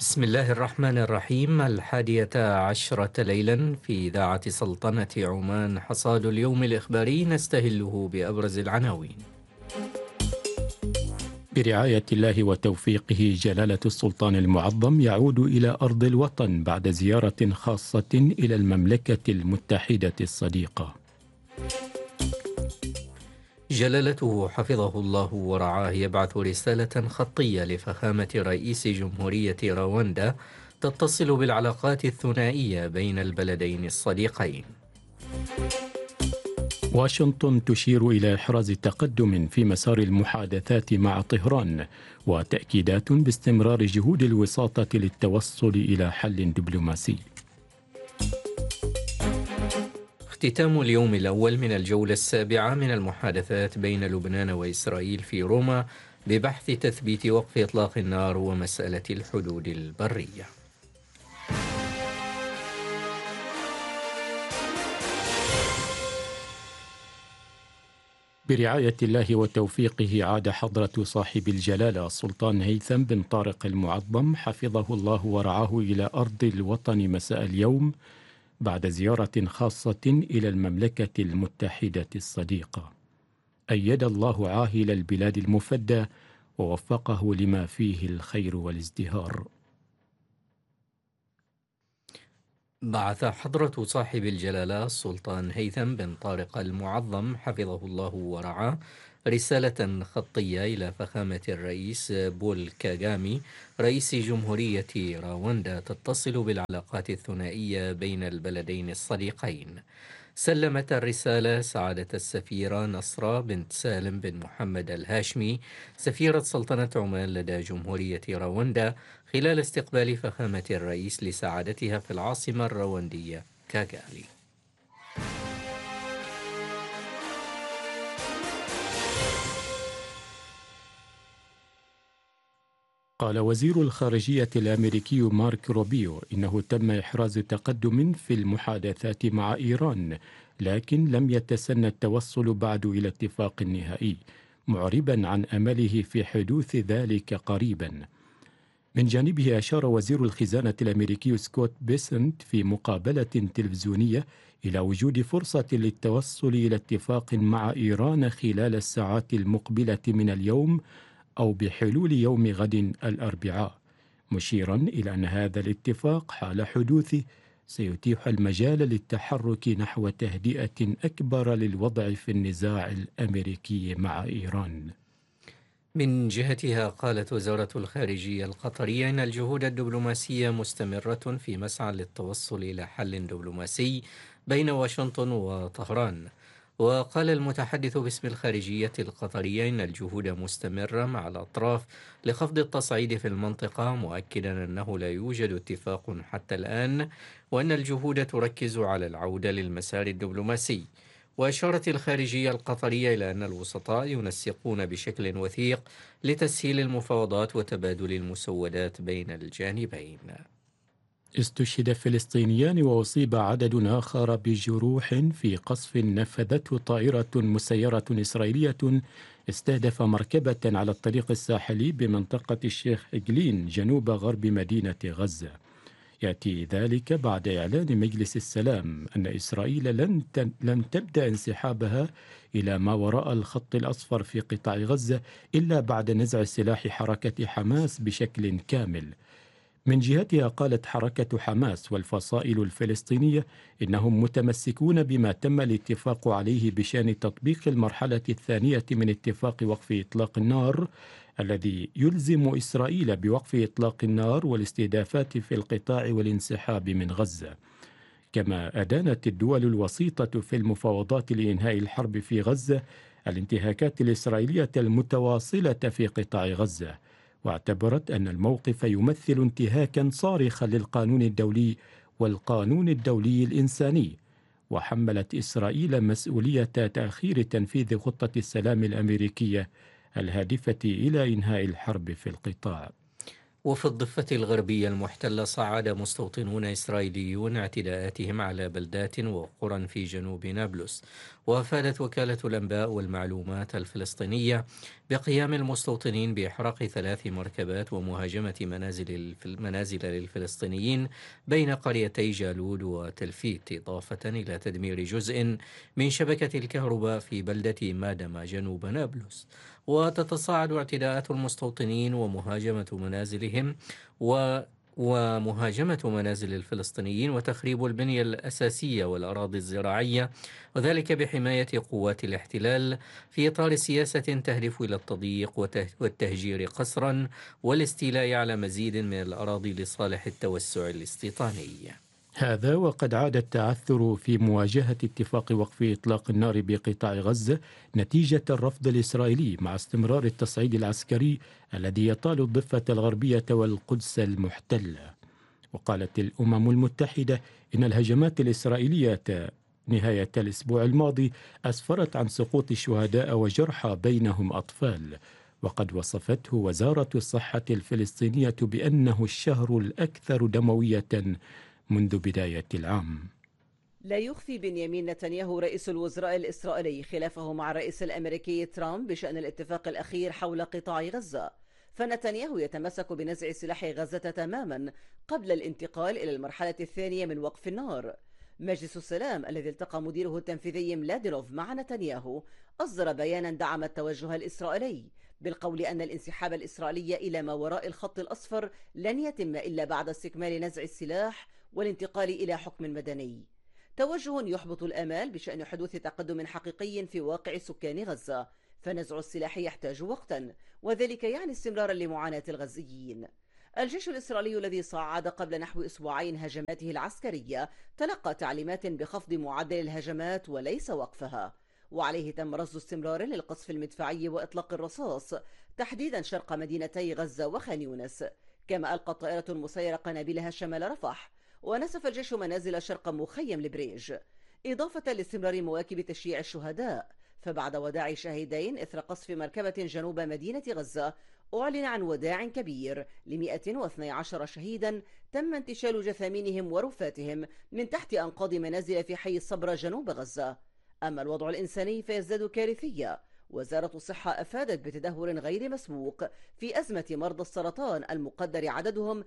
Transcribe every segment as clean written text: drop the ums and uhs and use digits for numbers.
بسم الله الرحمن الرحيم. 11 ليلا في إذاعة سلطنة عمان، حصاد اليوم الإخباري نستهله بأبرز العناوين. برعاية الله وتوفيقه، جلالة السلطان المعظم يعود إلى أرض الوطن بعد زيارة خاصة إلى المملكة المتحدة الصديقة. جلالته حفظه الله ورعاه يبعث رسالة خطية لفخامة رئيس جمهورية رواندا تتصل بالعلاقات الثنائية بين البلدين الصديقين. واشنطن تشير إلى إحراز تقدم في مسار المحادثات مع طهران، وتأكيدات باستمرار جهود الوساطة للتوصل إلى حل دبلوماسي. اختتام اليوم الأول من الجولة السابعة من المحادثات بين لبنان وإسرائيل في روما ببحث تثبيت وقف إطلاق النار ومسألة الحدود البرية. برعاية الله وتوفيقه، عاد حضرة صاحب الجلالة السلطان هيثم بن طارق المعظم حفظه الله ورعاه إلى أرض الوطن مساء اليوم بعد زيارة خاصة إلى المملكة المتحدة الصديقة. أيد الله عاهل البلاد المفدى ووفقه لما فيه الخير والازدهار. بعث حضرة صاحب الجلالة السلطان هيثم بن طارق المعظم حفظه الله ورعاه رسالة خطية إلى فخامة الرئيس بول كاغامي رئيس جمهورية رواندا تتصل بالعلاقات الثنائية بين البلدين الصديقين. سلمت الرسالة سعادة السفيرة نصرة بنت سالم بن محمد الهاشمي سفيرة سلطنة عمان لدى جمهورية رواندا خلال استقبال فخامة الرئيس لسعادتها في العاصمة الرواندية كاغالي. قال وزير الخارجية الأمريكي مارك روبيو إنه تم إحراز تقدم في المحادثات مع إيران، لكن لم يتسنى التوصل بعد إلى اتفاق نهائي، معربا عن أمله في حدوث ذلك قريبا. من جانبه، أشار وزير الخزانة الأمريكي سكوت بيسنت في مقابلة تلفزيونية إلى وجود فرصة للتوصل إلى اتفاق مع إيران خلال الساعات المقبلة من اليوم أو بحلول يوم غد الأربعاء، مشيرا إلى أن هذا الاتفاق حال حدوثه سيتيح المجال للتحرك نحو تهدئة أكبر للوضع في النزاع الأمريكي مع إيران. من جهتها قالت وزارة الخارجية القطرية إن الجهود الدبلوماسية مستمرة في مسعى للتوصل إلى حل دبلوماسي بين واشنطن وطهران. وقال المتحدث باسم الخارجية القطرية إن الجهود مستمرة مع الأطراف لخفض التصعيد في المنطقة، مؤكدا أنه لا يوجد اتفاق حتى الآن وأن الجهود تركز على العودة للمسار الدبلوماسي. وأشارت الخارجية القطرية إلى أن الوسطاء ينسقون بشكل وثيق لتسهيل المفاوضات وتبادل المسودات بين الجانبين. استشهد فلسطينيان وأصيب عدد آخر بجروح في قصف نفذته طائرة مسيرة إسرائيلية استهدف مركبة على الطريق الساحلي بمنطقة الشيخ إجلين جنوب غرب مدينة غزة. يأتي ذلك بعد إعلان مجلس السلام أن إسرائيل لن تبدأ انسحابها إلى ما وراء الخط الأصفر في قطاع غزة إلا بعد نزع سلاح حركة حماس بشكل كامل. من جهتها قالت حركة حماس والفصائل الفلسطينية إنهم متمسكون بما تم الاتفاق عليه بشأن تطبيق المرحلة الثانية من اتفاق وقف إطلاق النار الذي يلزم إسرائيل بوقف إطلاق النار والاستهدافات في القطاع والانسحاب من غزة. كما أدانت الدول الوسيطة في المفاوضات لإنهاء الحرب في غزة الانتهاكات الإسرائيلية المتواصلة في قطاع غزة، واعتبرت أن الموقف يمثل انتهاكا صارخا للقانون الدولي والقانون الدولي الإنساني، وحملت إسرائيل مسؤولية تأخير تنفيذ خطة السلام الأمريكية الهادفة إلى إنهاء الحرب في القطاع. وفي الضفة الغربية المحتلة صعد مستوطنون إسرائيليون اعتداءاتهم على بلدات وقرى في جنوب نابلس. وأفادت وكالة الأنباء والمعلومات الفلسطينية بقيام المستوطنين بإحراق 3 مركبات ومهاجمة منازل للفلسطينيين بين قريتي جالود وتلفيت، إضافة إلى تدمير جزء من شبكة الكهرباء في بلدة مادما جنوب نابلس. وتتصاعد اعتداءات المستوطنين ومهاجمة منازل الفلسطينيين وتخريب البنية الأساسية والأراضي الزراعية، وذلك بحماية قوات الاحتلال في إطار سياسة تهدف إلى التضييق والتهجير قسرا والاستيلاء على مزيد من الأراضي لصالح التوسع الاستيطاني. هذا وقد عاد التعثر في مواجهة اتفاق وقف إطلاق النار بقطاع غزة نتيجة الرفض الإسرائيلي مع استمرار التصعيد العسكري الذي يطال الضفة الغربية والقدس المحتلة. وقالت الأمم المتحدة إن الهجمات الإسرائيلية نهاية الأسبوع الماضي أسفرت عن سقوط شهداء وجرحى بينهم أطفال، وقد وصفته وزارة الصحة الفلسطينية بأنه الشهر الأكثر دموية منذ بداية العام. لا يخفي بنيامين نتنياهو رئيس الوزراء الإسرائيلي خلافه مع الرئيس الأمريكي ترامب بشأن الاتفاق الأخير حول قطاع غزة، فنتنياهو يتمسك بنزع سلاح غزة تماما قبل الانتقال إلى المرحلة الثانية من وقف النار. مجلس السلام الذي التقى مديره التنفيذي ملادينوف مع نتنياهو أصدر بيانا دعم التوجه الإسرائيلي بالقول أن الانسحاب الإسرائيلي إلى ما وراء الخط الأصفر لن يتم إلا بعد استكمال نزع السلاح والانتقال إلى حكم مدني. توجه يحبط الآمال بشأن حدوث تقدم حقيقي في واقع سكان غزة، فنزع السلاح يحتاج وقتا، وذلك يعني استمرارا لمعاناة الغزيين. الجيش الإسرائيلي الذي صعد قبل نحو أسبوعين هجماته العسكرية تلقى تعليمات بخفض معدل الهجمات وليس وقفها، وعليه تم رصد استمرار للقصف المدفعي وإطلاق الرصاص تحديدا شرق مدينتي غزة وخان يونس، كما ألقت طائرة مسيرة قنابلها شمال رفح، ونسف الجيش منازل شرق مخيم البريج، إضافة لاستمرار مواكب تشييع الشهداء. فبعد وداع شاهدين إثر قصف مركبة جنوب مدينة غزة أعلن عن وداع كبير ل112 شهيدا تم انتشال جثامينهم ورفاتهم من تحت أنقاض منازل في حي الصبرا جنوب غزة. أما الوضع الإنساني فيزداد كارثية. وزارة الصحة أفادت بتدهور غير مسبوق في أزمة مرضى السرطان المقدر عددهم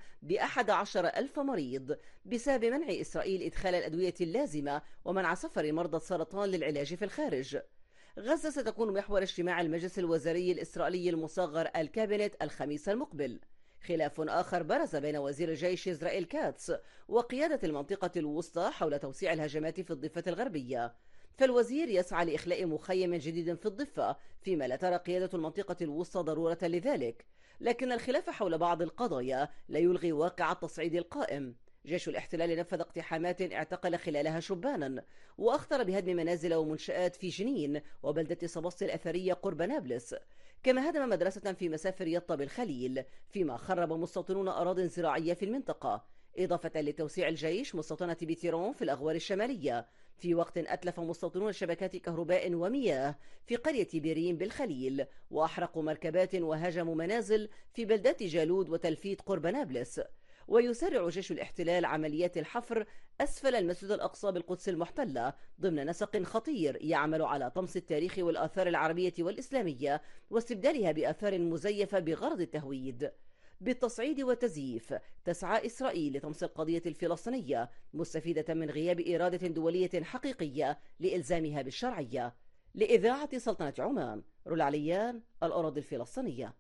ب11,000 مريض بسبب منع إسرائيل إدخال الأدوية اللازمة ومنع سفر مرضى السرطان للعلاج في الخارج. غزة ستكون محور اجتماع المجلس الوزاري الإسرائيلي المصغر الكابينت الخميس المقبل. خلاف آخر برز بين وزير الجيش إسرائيل كاتس وقيادة المنطقة الوسطى حول توسيع الهجمات في الضفة الغربية، فالوزير يسعى لإخلاء مخيم جديد في الضفة، فيما لا ترى قيادة المنطقة الوسطى ضرورة لذلك. لكن الخلاف حول بعض القضايا لا يلغي واقع التصعيد القائم. جيش الاحتلال نفذ اقتحامات اعتقل خلالها شبانا، وأخطر بهدم منازل ومنشآت في جنين وبلدة صباص الأثرية قرب نابلس، كما هدم مدرسة في مسافر يطا بالخليل، فيما خرب مستوطنون أراضٍ زراعية في المنطقة، إضافة لتوسيع الجيش مستوطنة بيتيرون في الأغوار الشمالية، في وقت أتلف مستوطنون شبكات كهرباء ومياه في قرية بيريم بالخليل، وأحرقوا مركبات وهاجموا منازل في بلدات جالود وتلفيت قرب نابلس. ويسرع جيش الاحتلال عمليات الحفر أسفل المسجد الأقصى بالقدس المحتلة ضمن نسق خطير يعمل على طمس التاريخ والآثار العربية والإسلامية واستبدالها بآثار مزيفة بغرض التهويد. بالتصعيد والتزييف تسعى إسرائيل لطمس القضية الفلسطينية، مستفيدة من غياب إرادة دولية حقيقية لإلزامها بالشرعية. لإذاعة سلطنة عمان، رولا عليان، الأراضي الفلسطينية.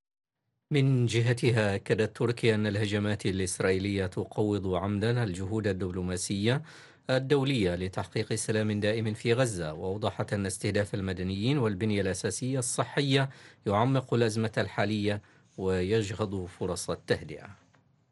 من جهتها أكدت تركيا أن الهجمات الإسرائيلية تقوض عمدا الجهود الدبلوماسية الدولية لتحقيق سلام دائم في غزة، وأوضحت أن استهداف المدنيين والبنية الأساسية الصحية يعمق الأزمة الحالية ويجهض فرص التهدئة.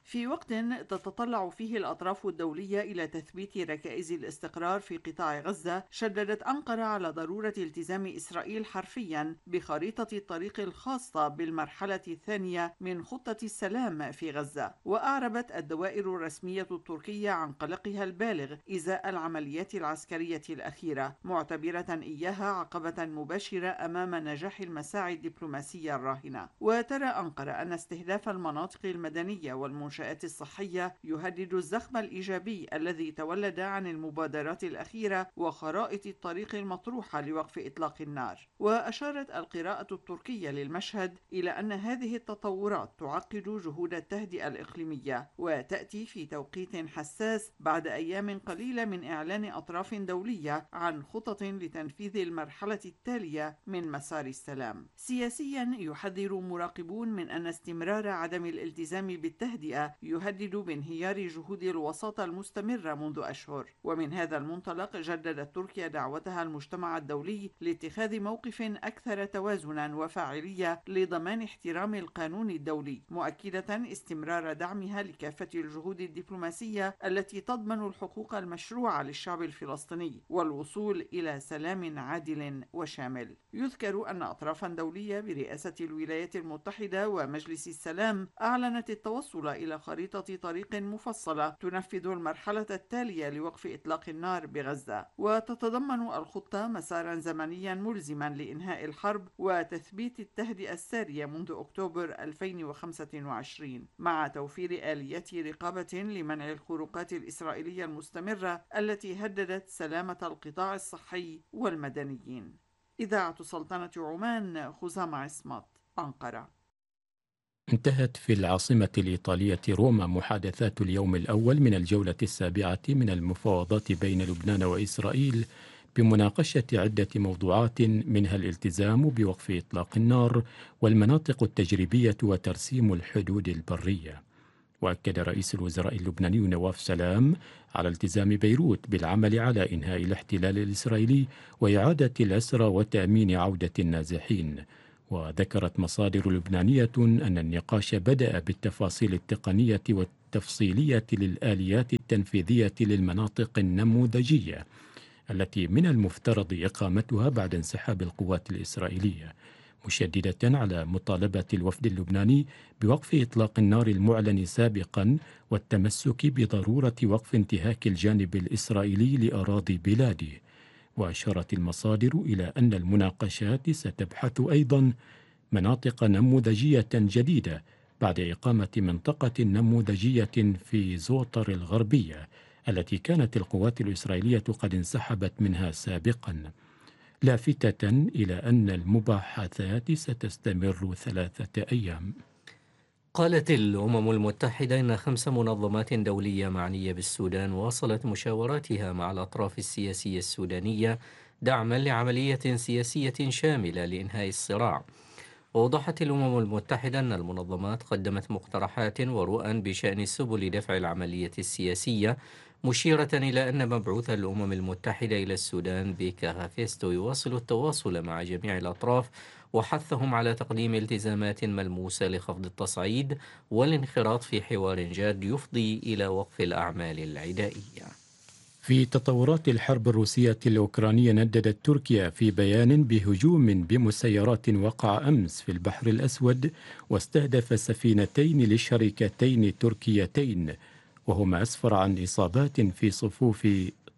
في وقت تتطلع فيه الأطراف الدولية إلى تثبيت ركائز الاستقرار في قطاع غزة، شددت أنقرة على ضرورة التزام إسرائيل حرفيا بخريطة الطريق الخاصة بالمرحلة الثانية من خطة السلام في غزة. وأعربت الدوائر الرسمية التركية عن قلقها البالغ إزاء العمليات العسكرية الأخيرة، معتبرة إياها عقبة مباشرة أمام نجاح المساعي الدبلوماسية الراهنة. وترى أنقرة أن استهداف المناطق المدنية والمنشآت الصحية يهدد الزخم الإيجابي الذي تولد عن المبادرات الأخيرة وخرائط الطريق المطروحة لوقف إطلاق النار. وأشارت القراءة التركية للمشهد إلى أن هذه التطورات تعقد جهود التهدئة الإقليمية، وتأتي في توقيت حساس بعد أيام قليلة من إعلان أطراف دولية عن خطط لتنفيذ المرحلة التالية من مسار السلام. سياسيا يحذر مراقبون من أن استمرار عدم الالتزام بالتهدئة يهدد بانهيار جهود الوساطة المستمرة منذ أشهر. ومن هذا المنطلق جددت تركيا دعوتها المجتمع الدولي لاتخاذ موقف أكثر توازنا وفاعلية لضمان احترام القانون الدولي، مؤكدة استمرار دعمها لكافة الجهود الدبلوماسية التي تضمن الحقوق المشروعة للشعب الفلسطيني والوصول إلى سلام عادل وشامل. يذكر أن أطرافا دولية برئاسة الولايات المتحدة ومجلس السلام أعلنت التوصل إلى خريطة طريق مفصلة تنفذ المرحلة التالية لوقف إطلاق النار بغزة، وتتضمن الخطة مسارا زمنيا ملزما لإنهاء الحرب وتثبيت التهدئة السارية منذ أكتوبر 2025، مع توفير آليات رقابة لمنع الخروقات الإسرائيلية المستمرة التي هددت سلامة القطاع الصحي والمدنيين. إذاعة سلطنة عمان، خزام عصمت، أنقرة. انتهت في العاصمة الإيطالية روما محادثات اليوم الأول من الجولة السابعة من المفاوضات بين لبنان وإسرائيل بمناقشة عدة موضوعات منها الالتزام بوقف إطلاق النار والمناطق التجريبية وترسيم الحدود البرية. وأكد رئيس الوزراء اللبناني نواف سلام على التزام بيروت بالعمل على إنهاء الاحتلال الإسرائيلي وإعادة الأسرى وتأمين عودة النازحين. وذكرت مصادر لبنانية أن النقاش بدأ بالتفاصيل التقنية والتفصيلية للآليات التنفيذية للمناطق النموذجية التي من المفترض إقامتها بعد انسحاب القوات الإسرائيلية، مشددة على مطالبة الوفد اللبناني بوقف إطلاق النار المعلن سابقا والتمسك بضرورة وقف انتهاك الجانب الإسرائيلي لأراضي بلاده. وأشارت المصادر إلى أن المناقشات ستبحث أيضا مناطق نموذجية جديدة بعد إقامة منطقة نموذجية في زوطر الغربية التي كانت القوات الإسرائيلية قد انسحبت منها سابقا، لافتة إلى أن المباحثات ستستمر 3 أيام. قالت الأمم المتحدة إن 5 منظمات دولية معنية بالسودان واصلت مشاوراتها مع الأطراف السياسية السودانية دعما لعملية سياسية شاملة لإنهاء الصراع. ووضحت الأمم المتحدة أن المنظمات قدمت مقترحات ورؤى بشأن سبل دفع العملية السياسية، مشيرة إلى أن مبعوث الأمم المتحدة إلى السودان بيكا هافيستو يواصل التواصل مع جميع الأطراف وحثهم على تقديم التزامات ملموسة لخفض التصعيد والانخراط في حوار جاد يفضي إلى وقف الأعمال العدائية. في تطورات الحرب الروسية الأوكرانية، نددت تركيا في بيان بهجوم بمسيرات وقع أمس في البحر الأسود واستهدف سفينتين لشركتين تركيتين، وهما أسفر عن إصابات في صفوف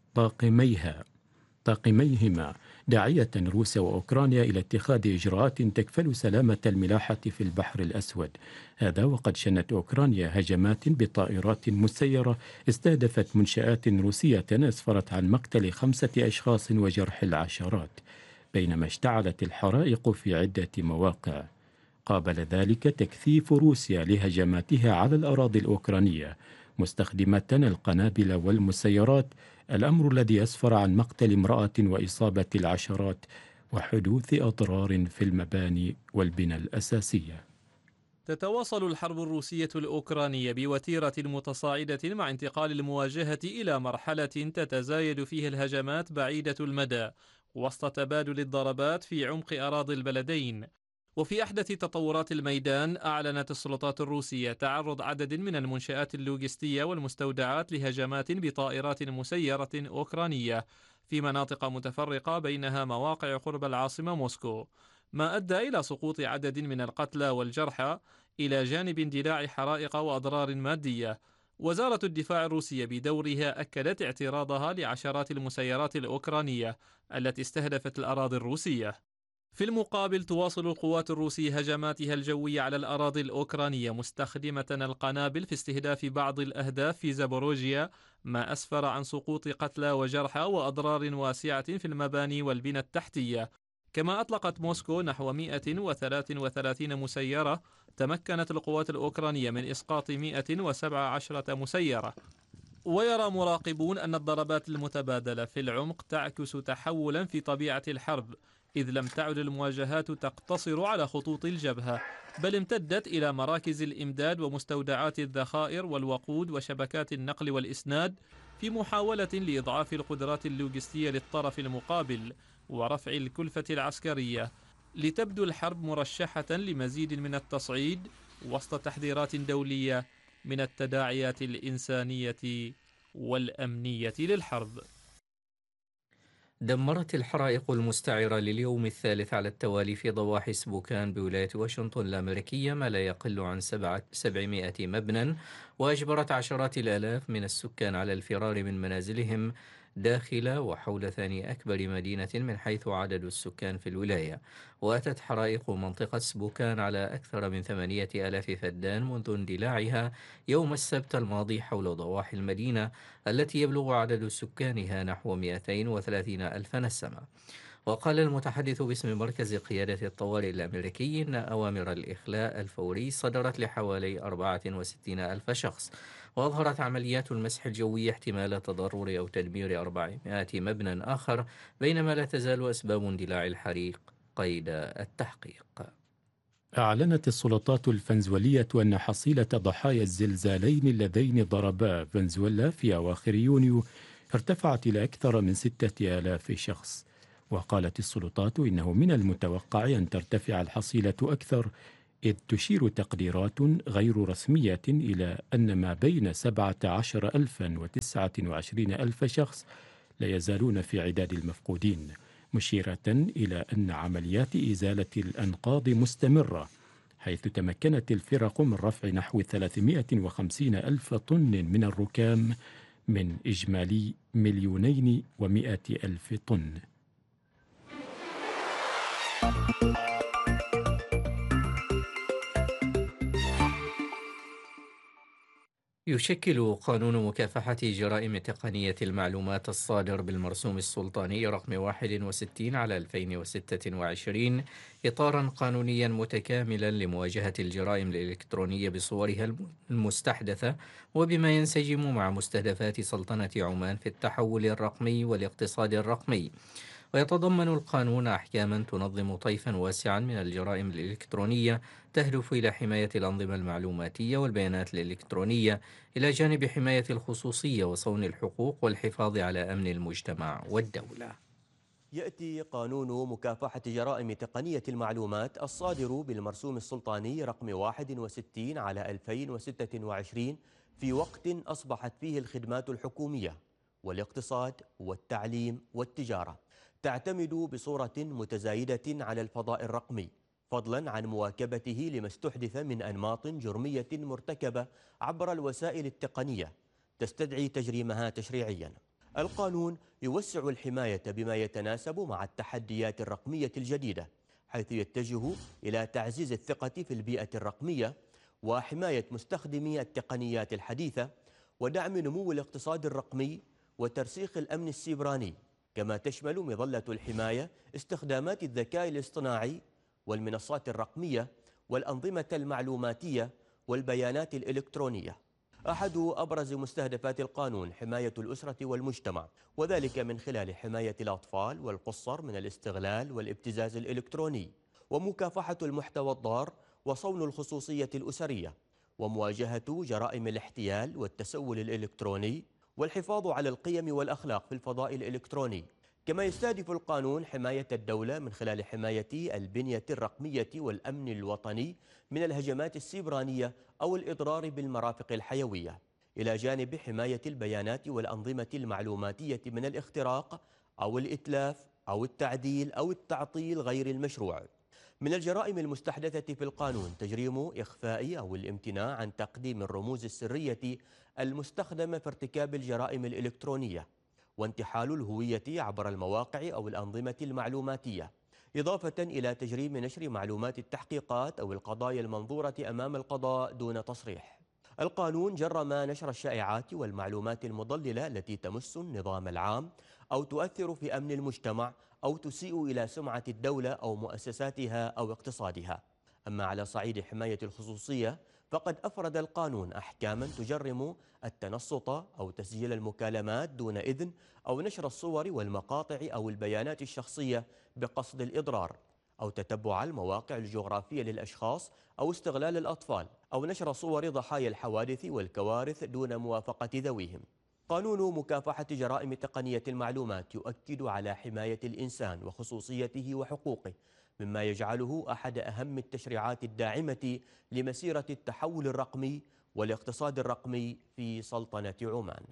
طاقميهما، داعية روسيا وأوكرانيا إلى اتخاذ إجراءات تكفل سلامة الملاحة في البحر الأسود. هذا وقد شنت أوكرانيا هجمات بطائرات مسيرة استهدفت منشآت روسية أسفرت عن مقتل 5 أشخاص وجرح العشرات، بينما اشتعلت الحرائق في عدة مواقع. قابل ذلك تكثيف روسيا لهجماتها على الأراضي الأوكرانية مستخدمة القنابل والمسيرات، الأمر الذي أسفر عن مقتل امرأة وإصابة العشرات وحدوث أضرار في المباني والبنى الأساسية. تتواصل الحرب الروسية الأوكرانية بوتيرة متصاعدة مع انتقال المواجهة إلى مرحلة تتزايد فيها الهجمات بعيدة المدى وسط تبادل الضربات في عمق أراضي البلدين. وفي أحدث تطورات الميدان، أعلنت السلطات الروسية تعرض عدد من المنشآت اللوجستية والمستودعات لهجمات بطائرات مسيرة أوكرانية في مناطق متفرقة بينها مواقع قرب العاصمة موسكو، ما أدى إلى سقوط عدد من القتلى والجرحى إلى جانب اندلاع حرائق وأضرار مادية. وزارة الدفاع الروسية بدورها أكدت اعتراضها لعشرات المسيرات الأوكرانية التي استهدفت الأراضي الروسية. في المقابل، تواصل القوات الروسية هجماتها الجوية على الأراضي الأوكرانية مستخدمة القنابل في استهداف بعض الأهداف في زابوروجيا، ما أسفر عن سقوط قتلى وجرحى وأضرار واسعة في المباني والبنى التحتية. كما أطلقت موسكو نحو 133 مسيرة. تمكنت القوات الأوكرانية من إسقاط 117 مسيرة. ويرى مراقبون أن الضربات المتبادلة في العمق تعكس تحولا في طبيعة الحرب، إذ لم تعد المواجهات تقتصر على خطوط الجبهة، بل امتدت إلى مراكز الإمداد ومستودعات الذخائر والوقود وشبكات النقل والإسناد، في محاولة لإضعاف القدرات اللوجستية للطرف المقابل ورفع الكلفة العسكرية. لتبدو الحرب مرشحة لمزيد من التصعيد وسط تحذيرات دولية من التداعيات الإنسانية والأمنية للحرب. دمرت الحرائق المستعرة لليوم الثالث على التوالي في ضواحي سبوكان بولاية واشنطن الأمريكية ما لا يقل عن 700 مبنى، وأجبرت عشرات الآلاف من السكان على الفرار من منازلهم داخل وحول ثاني أكبر مدينة من حيث عدد السكان في الولاية. وأتت حرائق منطقة سبوكان على أكثر من 8000 فدان منذ اندلاعها يوم السبت الماضي حول ضواحي المدينة التي يبلغ عدد سكانها نحو 230 ألف نسمة. وقال المتحدث باسم مركز قيادة الطوارئ الأمريكي إن أوامر الإخلاء الفوري صدرت لحوالي 64 ألف شخص. وأظهرت عمليات المسح الجوي احتمال تضرر أو تدمير 400 مبنى آخر، بينما لا تزال أسباب اندلاع الحريق قيد التحقيق. أعلنت السلطات الفنزويلية أن حصيلة ضحايا الزلزالين اللذين ضربا فنزويلا في أواخر يونيو ارتفعت إلى أكثر من 6000 شخص. وقالت السلطات إنه من المتوقع أن ترتفع الحصيلة أكثر، إذ تشير تقديرات غير رسمية إلى أن ما بين 17,000 و29,000 شخص لا يزالون في عداد المفقودين، مشيرة إلى أن عمليات إزالة الأنقاض مستمرة، حيث تمكنت الفرق من رفع نحو 350,000 طن من الركام من إجمالي 2,100,000 طن. يشكل قانون مكافحة جرائم تقنية المعلومات الصادر بالمرسوم السلطاني رقم 61 على 2026 إطاراً قانونياً متكاملاً لمواجهة الجرائم الإلكترونية بصورها المستحدثة، وبما ينسجم مع مستهدفات سلطنة عمان في التحول الرقمي والاقتصاد الرقمي. ويتضمن القانون أحكاما تنظم طيفا واسعا من الجرائم الإلكترونية تهدف إلى حماية الأنظمة المعلوماتية والبيانات الإلكترونية، إلى جانب حماية الخصوصية وصون الحقوق والحفاظ على أمن المجتمع والدولة. يأتي قانون مكافحة جرائم تقنية المعلومات الصادر بالمرسوم السلطاني رقم 61 على 2026 في وقت أصبحت فيه الخدمات الحكومية والاقتصاد والتعليم والتجارة تعتمد بصورة متزايدة على الفضاء الرقمي، فضلا عن مواكبته لما استحدث من أنماط جرمية مرتكبة عبر الوسائل التقنية تستدعي تجريمها تشريعيا. القانون يوسع الحماية بما يتناسب مع التحديات الرقمية الجديدة، حيث يتجه إلى تعزيز الثقة في البيئة الرقمية وحماية مستخدمي التقنيات الحديثة ودعم نمو الاقتصاد الرقمي وترسيخ الأمن السيبراني، كما تشمل مظلة الحماية استخدامات الذكاء الاصطناعي والمنصات الرقمية والأنظمة المعلوماتية والبيانات الإلكترونية. أحد أبرز مستهدفات القانون حماية الأسرة والمجتمع، وذلك من خلال حماية الأطفال والقُصّر من الاستغلال والابتزاز الإلكتروني، ومكافحة المحتوى الضار وصون الخصوصية الأسرية، ومواجهة جرائم الاحتيال والتسول الإلكتروني، والحفاظ على القيم والأخلاق في الفضاء الإلكتروني، كما يستهدف القانون حماية الدولة من خلال حماية البنية الرقمية والأمن الوطني من الهجمات السيبرانية أو الإضرار بالمرافق الحيوية، إلى جانب حماية البيانات والأنظمة المعلوماتية من الاختراق أو الإتلاف أو التعديل أو التعطيل غير المشروع. من الجرائم المستحدثة في القانون تجريم إخفاء أو الامتناع عن تقديم الرموز السرية المستخدمة في ارتكاب الجرائم الإلكترونية، وانتحال الهوية عبر المواقع أو الأنظمة المعلوماتية، إضافة إلى تجريم نشر معلومات التحقيقات أو القضايا المنظورة أمام القضاء دون تصريح. القانون جرم نشر الشائعات والمعلومات المضللة التي تمس النظام العام أو تؤثر في أمن المجتمع أو تسيء إلى سمعة الدولة أو مؤسساتها أو اقتصادها. أما على صعيد حماية الخصوصية فقد أفرد القانون أحكاما تجرم التنصت أو تسجيل المكالمات دون إذن أو نشر الصور والمقاطع أو البيانات الشخصية بقصد الإضرار، أو تتبع المواقع الجغرافية للأشخاص أو استغلال الأطفال، أو نشر صور ضحايا الحوادث والكوارث دون موافقة ذويهم. قانون مكافحة جرائم تقنية المعلومات يؤكد على حماية الإنسان وخصوصيته وحقوقه، مما يجعله أحد أهم التشريعات الداعمة لمسيرة التحول الرقمي والاقتصاد الرقمي في سلطنة عمان.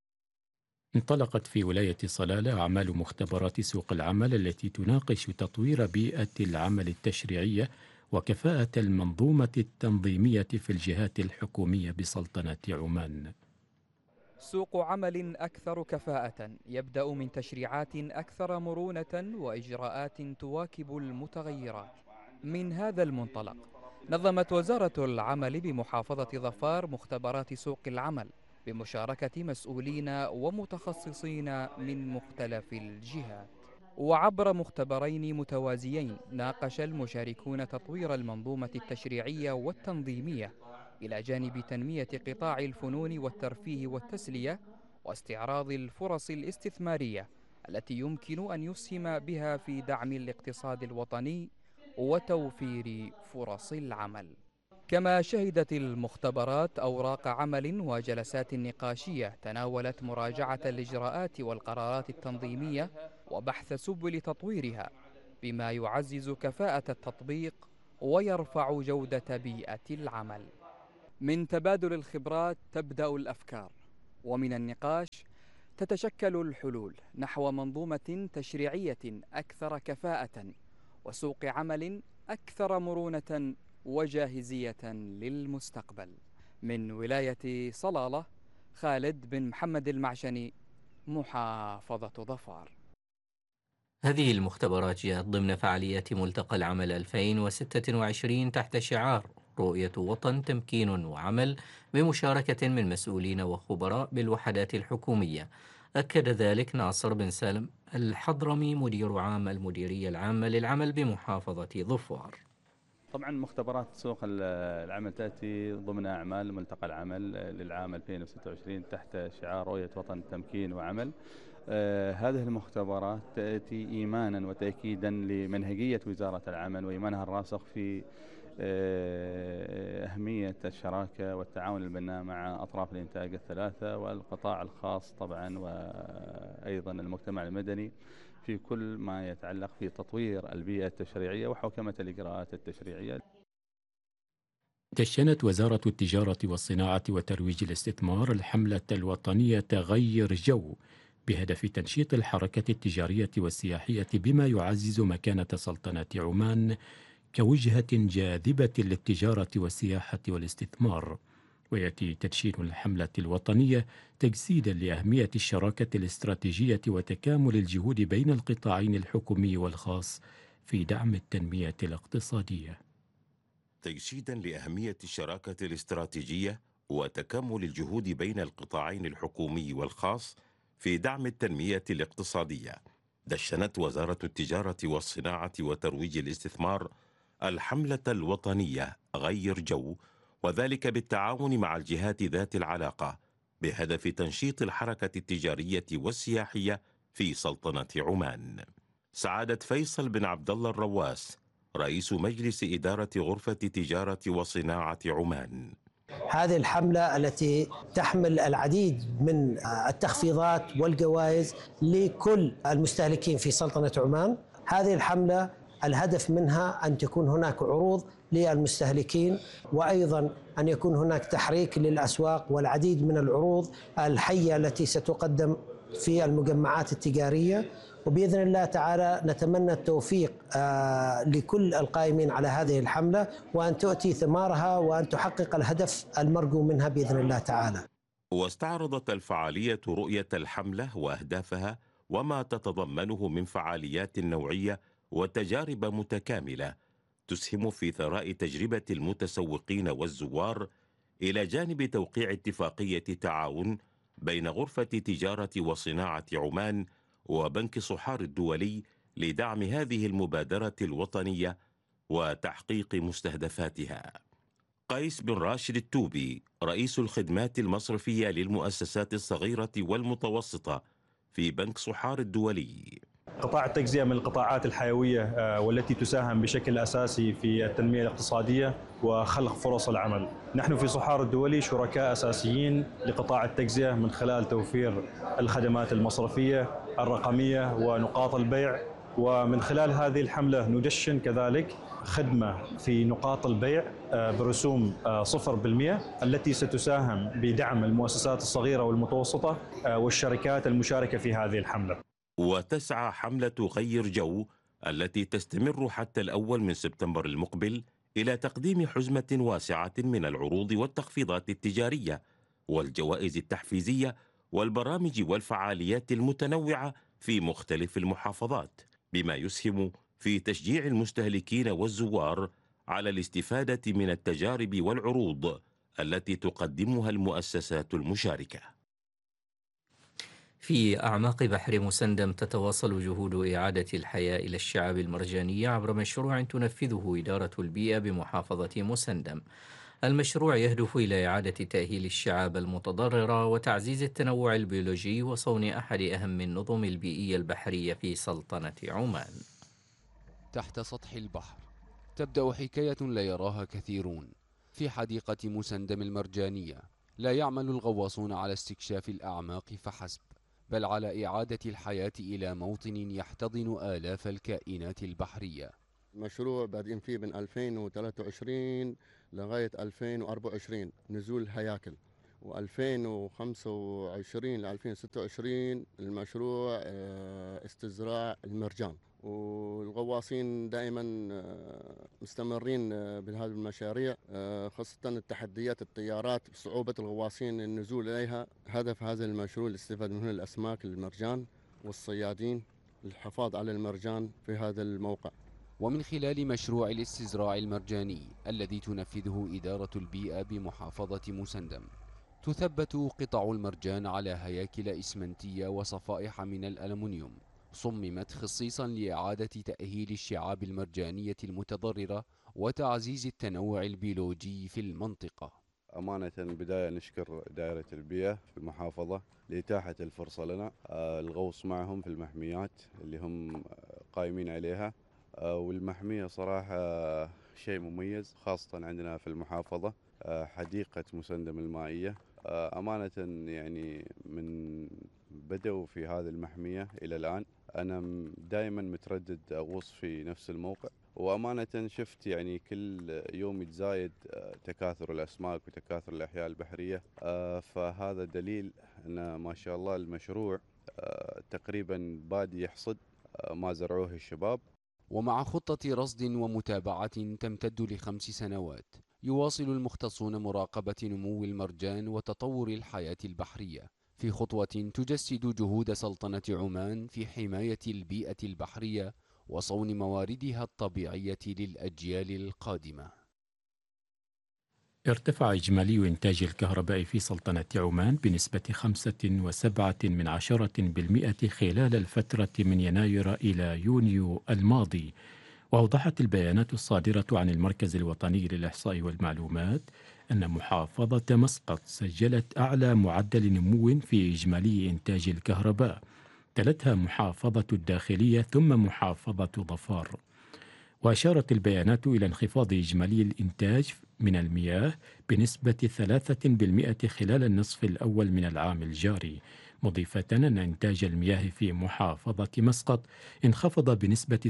انطلقت في ولاية صلالة أعمال مختبرات سوق العمل التي تناقش تطوير بيئة العمل التشريعية وكفاءة المنظومة التنظيمية في الجهات الحكومية بسلطنة عمان. سوق عمل أكثر كفاءة يبدأ من تشريعات أكثر مرونة وإجراءات تواكب المتغيرات. من هذا المنطلق نظمت وزارة العمل بمحافظة ظفار مختبرات سوق العمل بمشاركة مسؤولين ومتخصصين من مختلف الجهات. وعبر مختبرين متوازيين ناقش المشاركون تطوير المنظومة التشريعية والتنظيمية إلى جانب تنمية قطاع الفنون والترفيه والتسلية واستعراض الفرص الاستثمارية التي يمكن أن يسهم بها في دعم الاقتصاد الوطني وتوفير فرص العمل. كما شهدت المختبرات أوراق عمل وجلسات نقاشية تناولت مراجعة الإجراءات والقرارات التنظيمية وبحث سبل تطويرها بما يعزز كفاءة التطبيق ويرفع جودة بيئة العمل. من تبادل الخبرات تبدأ الأفكار، ومن النقاش تتشكل الحلول نحو منظومة تشريعية أكثر كفاءة وسوق عمل أكثر مرونة وجاهزية للمستقبل. من ولاية صلالة، خالد بن محمد المعشني، محافظة ظفار. هذه المختبرات جاءت ضمن فعاليات ملتقى العمل 2026 تحت شعار رؤية وطن تمكين وعمل، بمشاركة من مسؤولين وخبراء بالوحدات الحكومية. أكد ذلك ناصر بن سالم الحضرمي مدير عام المديرية العامة للعمل بمحافظة ظفار. طبعا مختبرات سوق العمل تأتي ضمن أعمال ملتقى العمل للعام 2026 تحت شعار رؤية وطن تمكين وعمل. هذه المختبرات تأتي إيمانا وتأكيدا لمنهجية وزارة العمل وإيمانها الراسخ في أهمية الشراكة والتعاون البناء مع أطراف الإنتاج الثلاثة والقطاع الخاص طبعا وأيضا المجتمع المدني في كل ما يتعلق في تطوير البيئة التشريعية وحوكمة الإجراءات التشريعية. دشنت وزارة التجارة والصناعة وترويج الاستثمار الحملة الوطنية غير جو بهدف تنشيط الحركة التجارية والسياحية بما يعزز مكانة سلطنة عمان كوجهة جاذبة للتجارة والسياحة والاستثمار. ويأتي تدشين الحملة الوطنية تجسيدا لأهمية الشراكة الاستراتيجية وتكامل الجهود بين القطاعين الحكومي والخاص في دعم التنمية الاقتصادية. تجسيدا لأهمية الشراكة الاستراتيجية وتكامل الجهود بين القطاعين الحكومي والخاص في دعم التنمية الاقتصادية، دشنت وزارة التجارة والصناعة وترويج الاستثمار الحملة الوطنية غير جو، وذلك بالتعاون مع الجهات ذات العلاقة بهدف تنشيط الحركة التجارية والسياحية في سلطنة عمان. سعادة فيصل بن عبد الله الرواس رئيس مجلس إدارة غرفة تجارة وصناعة عمان هذه الحملة التي تحمل العديد من التخفيضات والجوائز لكل المستهلكين في سلطنة عمان. هذه الحملة الهدف منها أن تكون هناك عروض للمستهلكين، وأيضا أن يكون هناك تحريك للأسواق والعديد من العروض الحية التي ستقدم في المجمعات التجارية. وبإذن الله تعالى نتمنى التوفيق لكل القائمين على هذه الحملة، وأن تؤتي ثمارها وأن تحقق الهدف المرجو منها بإذن الله تعالى. واستعرضت الفعالية رؤية الحملة وأهدافها وما تتضمنه من فعاليات نوعية وتجارب متكاملة تسهم في ثراء تجربة المتسوقين والزوار، إلى جانب توقيع اتفاقية تعاون بين غرفة تجارة وصناعة عمان وبنك صحار الدولي لدعم هذه المبادرة الوطنية وتحقيق مستهدفاتها. قيس بن راشد التوبي رئيس الخدمات المصرفية للمؤسسات الصغيرة والمتوسطة في بنك صحار الدولي. قطاع التجزئة من القطاعات الحيوية والتي تساهم بشكل أساسي في التنمية الاقتصادية وخلق فرص العمل. نحن في صحار الدولي شركاء أساسيين لقطاع التجزئة من خلال توفير الخدمات المصرفية الرقمية ونقاط البيع، ومن خلال هذه الحملة ندشن كذلك خدمة في نقاط البيع برسوم 0% التي ستساهم بدعم المؤسسات الصغيرة والمتوسطة والشركات المشاركة في هذه الحملة. وتسعى حملة غير جو التي تستمر حتى الأول من سبتمبر المقبل إلى تقديم حزمة واسعة من العروض والتخفيضات التجارية والجوائز التحفيزية والبرامج والفعاليات المتنوعة في مختلف المحافظات، بما يسهم في تشجيع المستهلكين والزوار على الاستفادة من التجارب والعروض التي تقدمها المؤسسات المشاركة. في أعماق بحر مسندم تتواصل جهود إعادة الحياة إلى الشعاب المرجانية عبر مشروع تنفذه إدارة البيئة بمحافظة مسندم. المشروع يهدف إلى إعادة تأهيل الشعاب المتضررة وتعزيز التنوع البيولوجي وصون أحد أهم النظم البيئية البحرية في سلطنة عمان. تحت سطح البحر تبدأ حكاية لا يراها كثيرون. في حديقة مسندم المرجانية لا يعمل الغواصون على استكشاف الأعماق فحسب، بل على إعادة الحياة إلى موطن يحتضن آلاف الكائنات البحرية. مشروع بادئين فيه من 2023 لغاية 2024 نزول هياكل، و2025 ل 2026 المشروع استزراع المرجان. والغواصين دائما مستمرين بهذه المشاريع، خاصة التحديات التيارات، صعوبة الغواصين النزول إليها. هدف هذا المشروع الاستفادة منه الأسماك المرجان والصيادين للحفاظ على المرجان في هذا الموقع. ومن خلال مشروع الاستزراع المرجاني الذي تنفذه إدارة البيئة بمحافظة مسندم، تثبت قطع المرجان على هياكل إسمنتية وصفائح من الألمنيوم صممت خصيصا لإعادة تأهيل الشعاب المرجانية المتضررة وتعزيز التنوع البيولوجي في المنطقة. أمانة بداية نشكر دائرة البيئة في المحافظة لإتاحة الفرصة لنا الغوص معهم في المحميات اللي هم قائمين عليها. والمحمية صراحة شيء مميز خاصة عندنا في المحافظة، حديقة مسندم المائية. أمانة يعني من بدأوا في هذه المحمية إلى الآن أنا دائما متردد أغوص في نفس الموقع، وأمانة شفت يعني كل يوم يتزايد تكاثر الأسماك وتكاثر الأحياء البحرية، فهذا دليل أن ما شاء الله المشروع تقريبا بادي يحصد ما زرعوه الشباب. ومع خطة رصد ومتابعة تمتد ل5 سنوات، يواصل المختصون مراقبة نمو المرجان وتطور الحياة البحرية في خطوة تجسد جهود سلطنة عمان في حماية البيئة البحرية وصون مواردها الطبيعية للأجيال القادمة. ارتفع إجمالي إنتاج الكهرباء في سلطنة عمان بنسبة 5.7% خلال الفترة من يناير إلى يونيو الماضي. وأوضحت البيانات الصادرة عن المركز الوطني للإحصاء والمعلومات أن محافظة مسقط سجلت أعلى معدل نمو في إجمالي إنتاج الكهرباء، تلتها محافظة الداخلية ثم محافظة ظفار. وأشارت البيانات إلى انخفاض إجمالي الإنتاج من المياه بنسبة 3% خلال النصف الأول من العام الجاري، مضيفة أن إنتاج المياه في محافظة مسقط انخفض بنسبة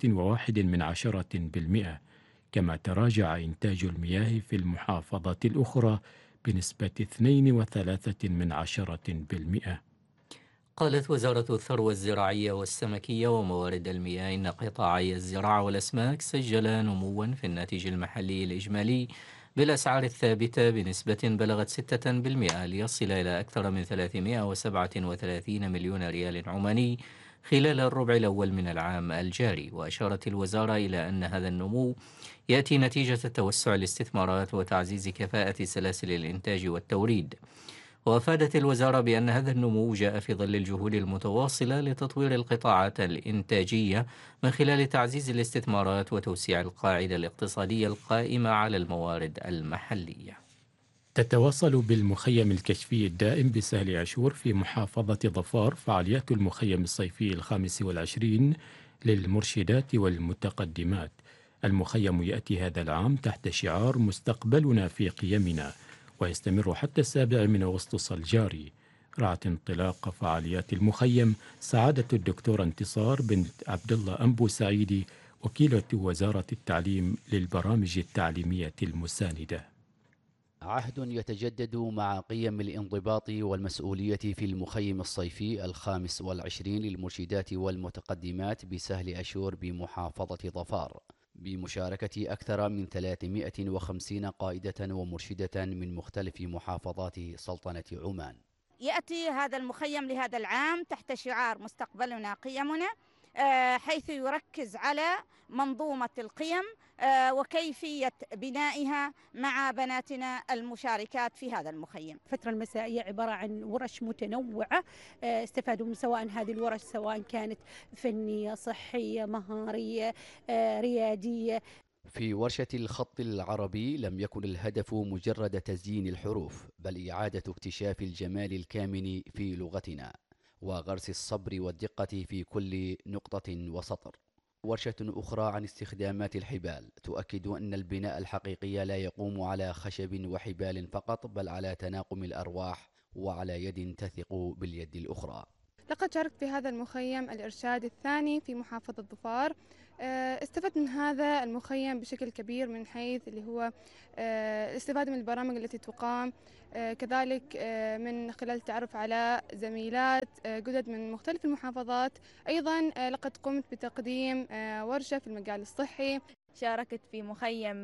6.1%، كما تراجع إنتاج المياه في المحافظة الأخرى بنسبة 2.3%. قالت وزارة الثروة الزراعية والسمكية وموارد المياه إن قطاعي الزراعة والأسماك سجل نموا في الناتج المحلي الإجمالي بالأسعار الثابتة بنسبة بلغت 6% ليصل إلى أكثر من 337 مليون ريال عماني خلال الربع الأول من العام الجاري. وأشارت الوزارة إلى أن هذا النمو يأتي نتيجة توسع الاستثمارات وتعزيز كفاءة سلاسل الإنتاج والتوريد. وأفادت الوزارة بأن هذا النمو جاء في ظل الجهود المتواصلة لتطوير القطاعات الإنتاجية من خلال تعزيز الاستثمارات وتوسيع القاعدة الاقتصادية القائمة على الموارد المحلية. تتواصل بالمخيم الكشفي الدائم بسهل عاشور في محافظة ظفار فعاليات المخيم الصيفي 25 للمرشدات والمتقدمات. المخيم يأتي هذا العام تحت شعار مستقبلنا في قيمنا، ويستمر حتى 7 أغسطس الجاري. رعت انطلاق فعاليات المخيم سعادة الدكتورة انتصار بنت عبد الله أنبو سعيدي، وكيلة وزارة التعليم للبرامج التعليمية المساندة. عهد يتجدد مع قيم الانضباط والمسؤولية في المخيم الصيفي 25 للمرشدات والمتقدمات بسهل عاشور بمحافظة ظفار، بمشاركة أكثر من 350 قائدة ومرشدة من مختلف محافظات سلطنة عمان. يأتي هذا المخيم لهذا العام تحت شعار مستقبلنا قيمنا، حيث يركز على منظومة القيم وكيفية بنائها مع بناتنا المشاركات في هذا المخيم. الفترة المسائية عبارة عن ورش متنوعة استفادوا من سواء هذه الورش سواء كانت فنية صحية مهارية ريادية. في ورشة الخط العربي لم يكن الهدف مجرد تزيين الحروف، بل إعادة اكتشاف الجمال الكامن في لغتنا وغرس الصبر والدقة في كل نقطة وسطر. ورشة أخرى عن استخدامات الحبال تؤكد أن البناء الحقيقي لا يقوم على خشب وحبال فقط، بل على تناغم الأرواح وعلى يد تثق باليد الأخرى. لقد شاركت في هذا المخيم الإرشاد الثاني في محافظة ظفار. استفدت من هذا المخيم بشكل كبير من حيث اللي هو الاستفادة من البرامج التي تقام، كذلك من خلال التعرف على زميلات جدد من مختلف المحافظات. أيضا لقد قمت بتقديم ورشة في المجال الصحي. شاركت في مخيم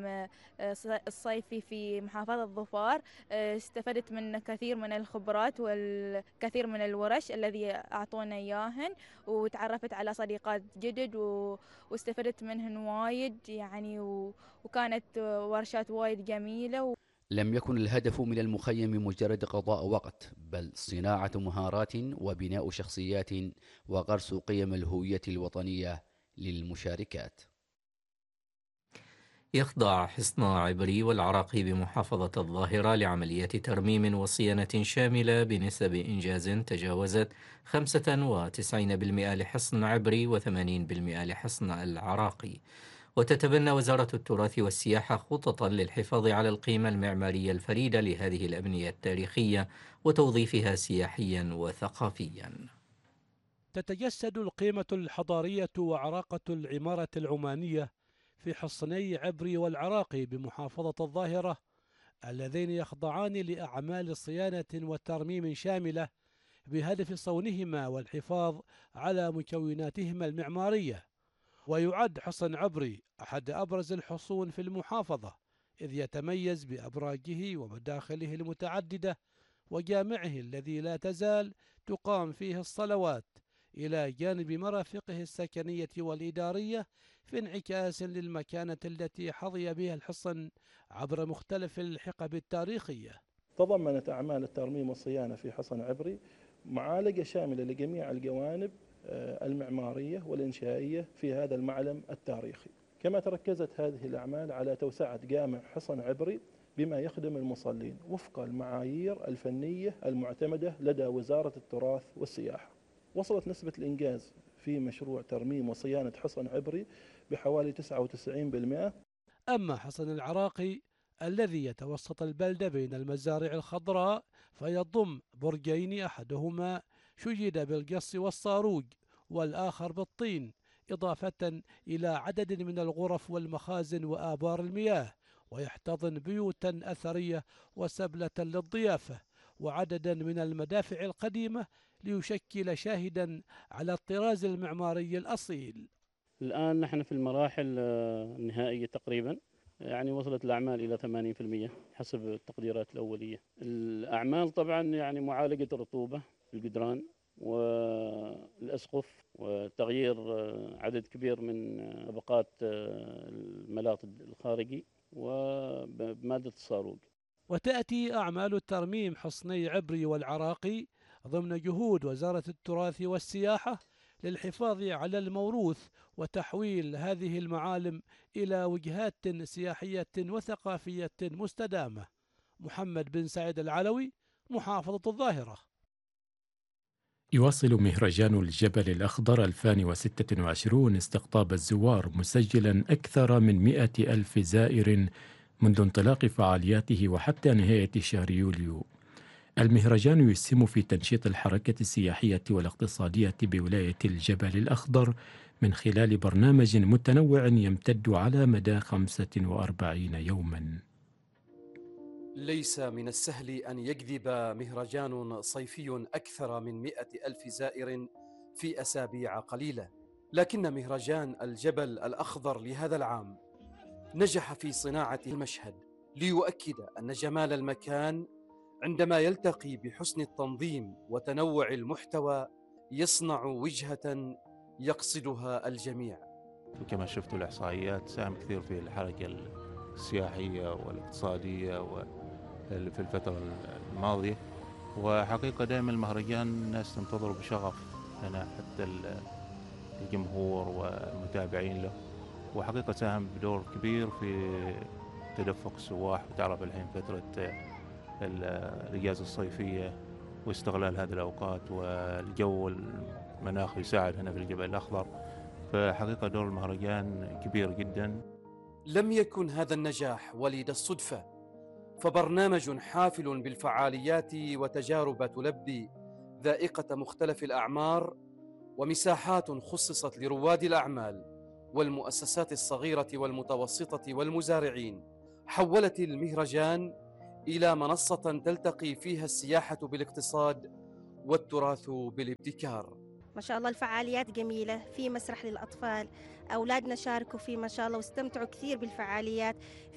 الصيفي في محافظة ظفار، استفدت من كثير من الخبرات والكثير من الورش الذي أعطونا إياهن، وتعرفت على صديقات جدد واستفدت منهن وايد يعني، وكانت ورشات وايد جميلة. لم يكن الهدف من المخيم مجرد قضاء وقت، بل صناعة مهارات وبناء شخصيات وغرس قيم الهوية الوطنية للمشاركات. يخضع حصن عبري والعراقي بمحافظة الظاهرة لعملية ترميم وصيانة شاملة بنسب إنجاز تجاوزت 95% لحصن عبري و80% لحصن العراقي. وتتبنى وزارة التراث والسياحة خططا للحفاظ على القيمة المعمارية الفريدة لهذه الأبنية التاريخية وتوظيفها سياحيا وثقافيا. تتجسد القيمة الحضارية وعراقة العمارة العمانية في حصني عبري والعراقي بمحافظة الظاهرة، اللذين يخضعان لأعمال صيانة وترميم شاملة بهدف صونهما والحفاظ على مكوناتهما المعمارية. ويعد حصن عبري أحد أبرز الحصون في المحافظة، إذ يتميز بأبراجه ومداخله المتعددة وجامعه الذي لا تزال تقام فيه الصلوات إلى جانب مرافقه السكنية والإدارية، في انعكاس للمكانة التي حظي بها الحصن عبر مختلف الحقب التاريخية. تضمنت أعمال الترميم والصيانة في حصن عبري معالجة شاملة لجميع الجوانب المعمارية والإنشائية في هذا المعلم التاريخي. كما تركزت هذه الأعمال على توسعة جامع حصن عبري بما يخدم المصلين وفق المعايير الفنية المعتمدة لدى وزارة التراث والسياحة. وصلت نسبة الإنجاز في مشروع ترميم وصيانة حصن عبري بحوالي 99%. أما حصن العراقي الذي يتوسط البلدة بين المزارع الخضراء، فيضم برجين أحدهما شيد بالقص والصاروج والآخر بالطين، إضافة إلى عدد من الغرف والمخازن وآبار المياه، ويحتضن بيوتا أثرية وسبلة للضيافة وعددا من المدافع القديمة ليشكل شاهدا على الطراز المعماري الأصيل. الآن نحن في المراحل النهائية تقريبا، يعني وصلت الأعمال إلى 80% حسب التقديرات الأولية. الأعمال طبعا يعني معالجة الرطوبة في الجدران والأسقف وتغيير عدد كبير من طبقات الملاط الخارجي وبمادة الصاروج. وتأتي أعمال ترميم حصني عبري والعراقي ضمن جهود وزارة التراث والسياحة للحفاظ على الموروث وتحويل هذه المعالم إلى وجهات سياحية وثقافية مستدامة. محمد بن سعيد العلوي، محافظة الظاهرة. يواصل مهرجان الجبل الأخضر 2026 استقطاب الزوار، مسجلا أكثر من 100,000 زائر منذ انطلاق فعالياته وحتى نهاية شهر يوليو. المهرجان يسهم في تنشيط الحركة السياحية والاقتصادية بولاية الجبل الأخضر من خلال برنامج متنوع يمتد على مدى 45 يوما. ليس من السهل أن يجذب مهرجان صيفي أكثر من 100,000 زائر في أسابيع قليلة، لكن مهرجان الجبل الأخضر لهذا العام نجح في صناعة المشهد ليؤكد أن جمال المكان عندما يلتقي بحسن التنظيم وتنوع المحتوى يصنع وجهة يقصدها الجميع. كما شفتوا الإحصائيات ساهم كثير في الحركة السياحية والاقتصادية في الفترة الماضية، وحقيقة دائما المهرجان الناس تنتظر بشغف هنا، حتى الجمهور والمتابعين له، وحقيقة ساهم بدور كبير في تدفق السواح. وتعرف الحين فترة الإجازة الصيفية واستغلال هذه الأوقات، والجو المناخ يساعد هنا في الجبل الأخضر، فحقيقة دور المهرجان كبير جدا. لم يكن هذا النجاح وليد الصدفة، فبرنامج حافل بالفعاليات وتجارب تلبي ذائقة مختلف الأعمار ومساحات خصصت لرواد الأعمال والمؤسسات الصغيرة والمتوسطة والمزارعين، حولت المهرجان إلى منصة تلتقي فيها السياحة بالاقتصاد والتراث بالابتكار. ما شاء الله الفعاليات جميلة، في مسرح للأطفال، أولادنا شاركوا فيه ما شاء الله واستمتعوا كثير بالفعاليات.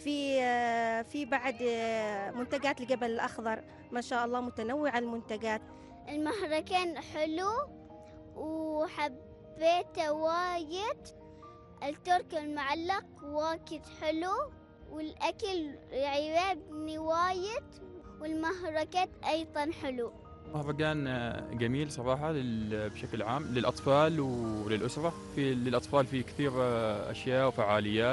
في بعد منتجات الجبل الأخضر ما شاء الله متنوعة المنتجات. المهرجان حلو وحبيته وايد، الترك المعلق وايد حلو، والأكل يعجبني وايد، والمهرجان أيضا حلو. مهرجان جميل صراحة بشكل عام للأطفال وللأسرة. للأطفال في كثير أشياء وفعاليات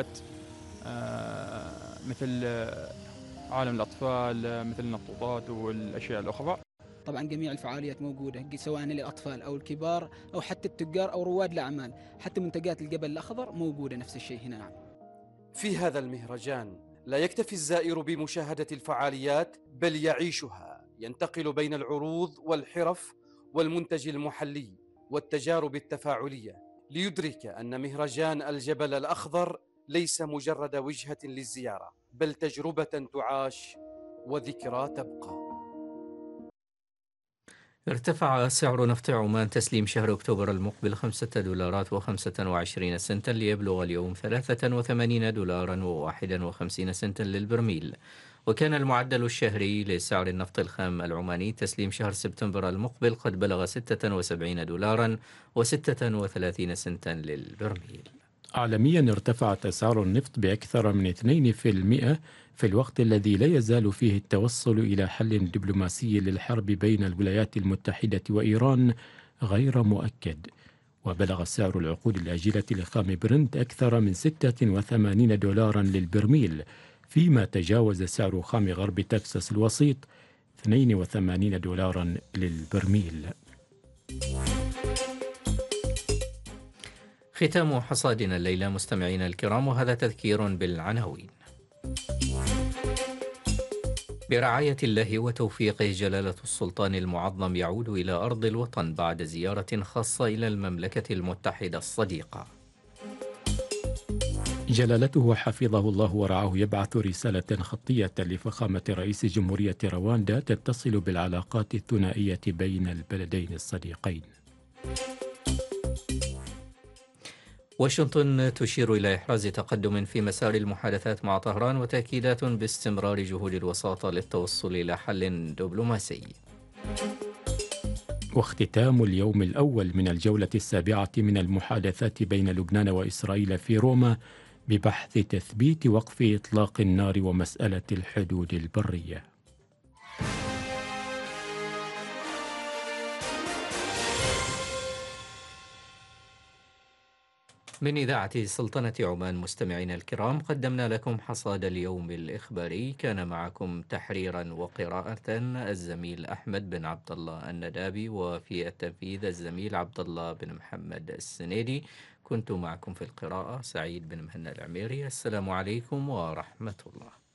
مثل عالم الأطفال، مثل النطاطات والأشياء الأخرى. طبعا جميع الفعاليات موجودة سواء للأطفال أو الكبار أو حتى التجار أو رواد الأعمال، حتى منتجات الجبل الأخضر موجودة نفس الشيء هنا. نعم. في هذا المهرجان لا يكتفي الزائر بمشاهدة الفعاليات بل يعيشها، ينتقل بين العروض والحرف والمنتج المحلي والتجارب التفاعلية ليدرك أن مهرجان الجبل الأخضر ليس مجرد وجهة للزيارة بل تجربة تعاش وذكرى تبقى. ارتفع سعر نفط عمان تسليم شهر أكتوبر المقبل $5.25 ليبلغ اليوم $83.51 للبرميل. وكان المعدل الشهري لسعر النفط الخام العماني تسليم شهر سبتمبر المقبل قد بلغ $76.36 للبرميل. عالميا ارتفعت أسعار النفط بأكثر من 2% في الوقت الذي لا يزال فيه التوصل إلى حل دبلوماسي للحرب بين الولايات المتحدة وإيران غير مؤكد. وبلغ سعر العقود الآجلة لخام برنت أكثر من $86 للبرميل، فيما تجاوز سعر خام غرب تكساس الوسيط $82 للبرميل. ختام حصادنا الليلة مستمعينا الكرام، وهذا تذكير بالعناوين. برعاية الله وتوفيقه جلالة السلطان المعظم يعود إلى أرض الوطن بعد زيارة خاصة إلى المملكة المتحدة الصديقة. جلالته حفظه الله ورعاه يبعث رسالة خطية لفخامة رئيس جمهورية رواندا تتصل بالعلاقات الثنائية بين البلدين الصديقين. واشنطن تشير إلى إحراز تقدم في مسار المحادثات مع طهران وتأكيدات باستمرار جهود الوساطة للتوصل إلى حل دبلوماسي. واختتام اليوم الأول من الجولة السابعة من المحادثات بين لبنان وإسرائيل في روما ببحث تثبيت وقف إطلاق النار ومسألة الحدود البرية. من إذاعة سلطنة عمان مستمعينا الكرام، قدمنا لكم حصاد اليوم الإخباري. كان معكم تحريرا وقراءة الزميل أحمد بن عبد الله الندابي، وفي التنفيذ الزميل عبد الله بن محمد السنيدي. كنت معكم في القراءة سعيد بن مهنا العميري. السلام عليكم ورحمة الله.